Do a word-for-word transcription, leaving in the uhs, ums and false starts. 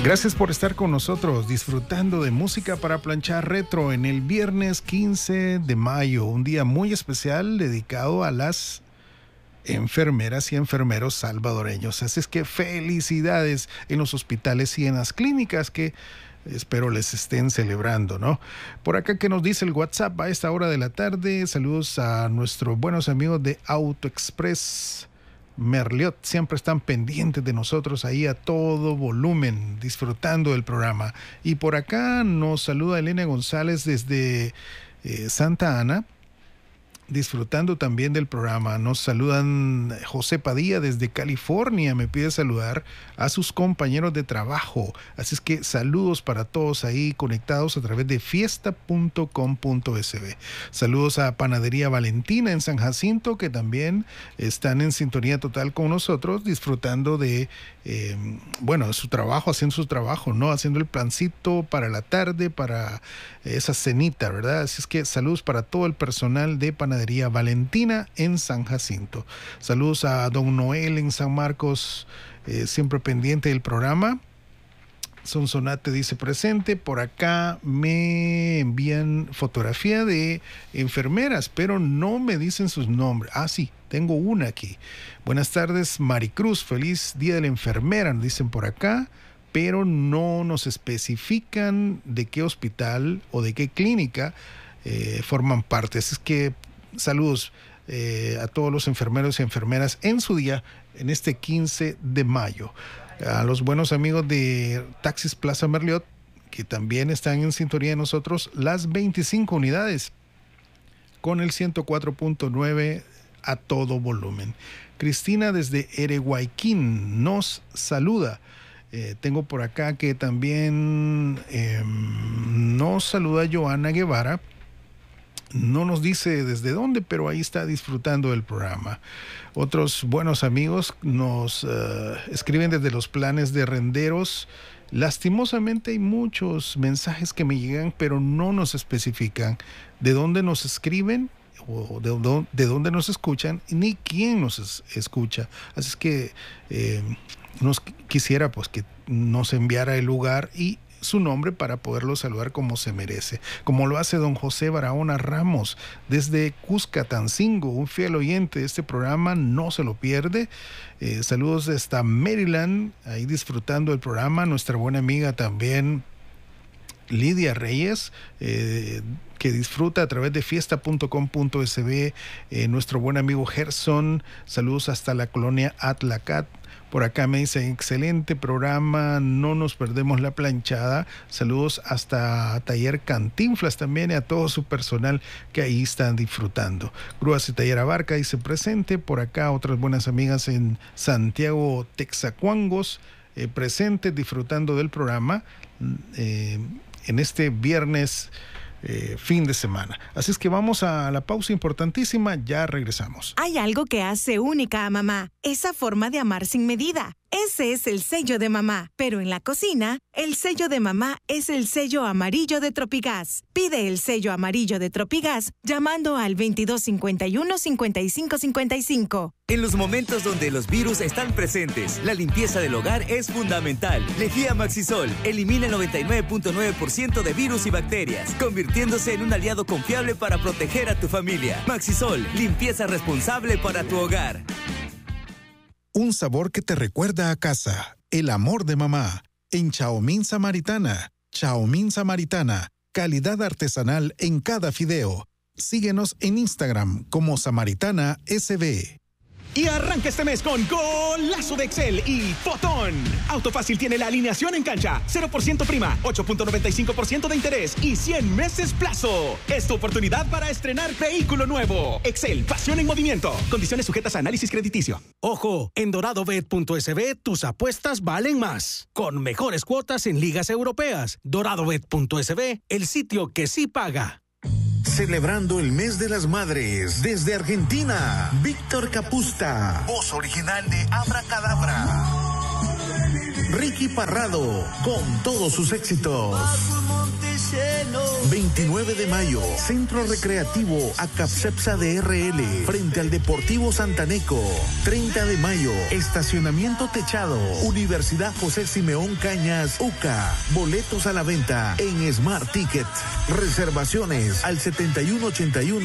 Gracias por estar con nosotros, disfrutando de música para planchar retro en el viernes quince de mayo, un día muy especial dedicado a las enfermeras y enfermeros salvadoreños. Así es que felicidades en los hospitales y en las clínicas que espero les estén celebrando, ¿no? Por acá que nos dice el WhatsApp a esta hora de la tarde, saludos a nuestros buenos amigos de AutoExpress Merliot, siempre están pendientes de nosotros ahí a todo volumen, disfrutando del programa. Y por acá nos saluda Elena González desde eh, Santa Ana, disfrutando también del programa. Nos saludan José Padilla desde California, me pide saludar a sus compañeros de trabajo. Así es que saludos para todos ahí conectados a través de fiesta punto com punto es be. Saludos a Panadería Valentina en San Jacinto, que también están en sintonía total con nosotros, disfrutando de eh, bueno, su trabajo, haciendo su trabajo, ¿no? Haciendo el plancito para la tarde, para esa cenita, ¿verdad? Así es que saludos para todo el personal de Panadería Valentina en San Jacinto. Saludos a don Noel en San Marcos, eh, siempre pendiente del programa. Sonsonate dice presente. Por acá me envían fotografía de enfermeras, pero no me dicen sus nombres. Ah, sí, tengo una aquí. Buenas tardes, Maricruz. Feliz Día de la Enfermera, nos dicen por acá, pero no nos especifican de qué hospital o de qué clínica eh, forman parte. Así es que saludos eh, a todos los enfermeros y enfermeras en su día, en este quince de mayo. A los buenos amigos de Taxis Plaza Merliot, que también están en sintonía de nosotros, las veinticinco unidades con el ciento cuatro punto nueve a todo volumen. Cristina desde Ereguayquín nos saluda. Eh, tengo por acá que también eh, nos saluda Joana Guevara. No nos dice desde dónde, pero ahí está disfrutando del programa. Otros buenos amigos nos uh, escriben desde los planes de renderos. Lastimosamente hay muchos mensajes que me llegan, pero no nos especifican de dónde nos escriben o de, de, de dónde nos escuchan, ni quién nos es, escucha. Así es que eh, nos quisiera pues que nos enviara el lugar y su nombre para poderlo saludar como se merece, como lo hace don José Barahona Ramos desde Cuscatancingo, un fiel oyente de este programa, no se lo pierde. Eh, saludos desde Maryland, ahí disfrutando del programa. Nuestra buena amiga también Lidia Reyes, eh, que disfruta a través de fiesta punto com punto es be. Eh, nuestro buen amigo Gerson, saludos hasta la colonia Atlacat. Por acá me dicen, excelente programa, no nos perdemos la planchada. Saludos hasta Taller Cantinflas también y a todo su personal que ahí están disfrutando. Grúas y Taller Abarca dice presente. Por acá otras buenas amigas en Santiago Texacuangos, eh, presentes disfrutando del programa eh, en este viernes Eh, fin de semana. Así es que vamos a la pausa importantísima, ya regresamos. Hay algo que hace única a mamá, esa forma de amar sin medida. Ese es el sello de mamá, pero en la cocina, el sello de mamá es el sello amarillo de Tropigas. Pide el sello amarillo de Tropigas llamando al veintidós cincuenta y uno, cincuenta y cinco cincuenta y cinco. En los momentos donde los virus están presentes, la limpieza del hogar es fundamental. Lejía Maxisol elimina el noventa y nueve punto nueve por ciento de virus y bacterias, convirtiéndose en un aliado confiable para proteger a tu familia. Maxisol, limpieza responsable para tu hogar. Un sabor que te recuerda a casa, el amor de mamá. En Chaomín Samaritana. Chaomín Samaritana, calidad artesanal en cada fideo. Síguenos en Instagram como Samaritana S B. Y arranca este mes con Golazo de Excel y Fotón. Autofácil tiene la alineación en cancha, cero por ciento prima, ocho punto noventa y cinco por ciento de interés y cien meses plazo. Es tu oportunidad para estrenar vehículo nuevo. Excel, pasión en movimiento. Condiciones sujetas a análisis crediticio. Ojo, en doradobet punto es be tus apuestas valen más. Con mejores cuotas en ligas europeas. doradobet punto es be, el sitio que sí paga. Celebrando el mes de las madres desde Argentina, Víctor Capusta, voz original de Abracadabra. Ricky Ricky Parrado, con todos sus éxitos. veintinueve de mayo, Centro Recreativo Acapcepsa de R L, frente al Deportivo Santaneco. treinta de mayo, Estacionamiento Techado, Universidad José Simeón Cañas, U C A. Boletos a la venta en Smart Ticket. Reservaciones al setenta y uno ochenta y uno